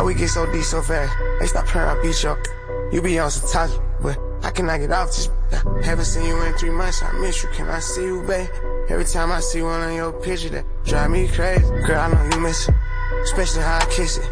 How we get so deep so fast? Hey, stop playing, I'll beat you up. You be on some toxic, but I cannot get off this. Haven't seen you in 3 months, I miss you. Can I see you, babe? Every time I see one on your picture, that drive me crazy. Girl, I know you miss it, especially how I kiss it.